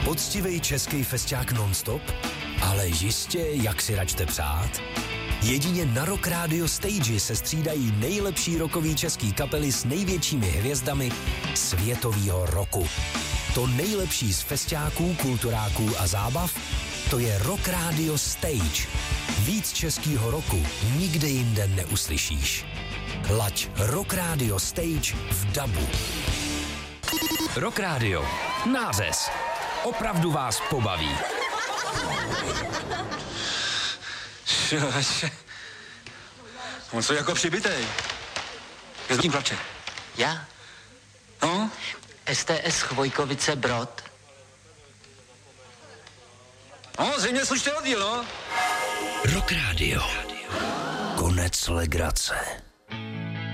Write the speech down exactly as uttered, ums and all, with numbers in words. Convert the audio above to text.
Poctivej český festiák non-stop? Ale jistě, jak si račte přát? Jedině na Rock Radio Stage se střídají nejlepší rockový český kapely s největšími hvězdami světovýho roku. To nejlepší z festiáků, kulturáků a zábav, to je Rock Radio Stage. Víc českýho roku nikde jinde neuslyšíš. Laď Rock Radio Stage v dabu. Rock Radio. Nářez. Opravdu vás pobaví. On co jako přibitej. Je s tím plače. Já? No? S T S Chvojkovice Brod. No, zřejmě slušný oddíl, no. Rock Radio. Konec legrace.